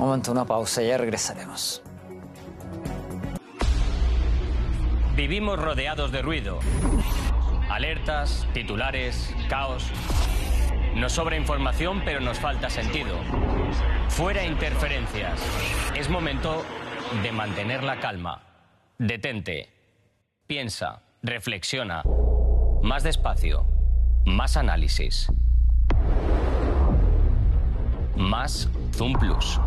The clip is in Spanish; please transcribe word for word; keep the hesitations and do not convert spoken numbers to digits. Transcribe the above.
Un momento, una pausa y ya regresaremos. Vivimos rodeados de ruido. Alertas, titulares, caos. Nos sobra información, pero nos falta sentido. Fuera interferencias. Es momento de mantener la calma. Detente. Piensa. Reflexiona. Más despacio. Más análisis. Más Zoom Plus.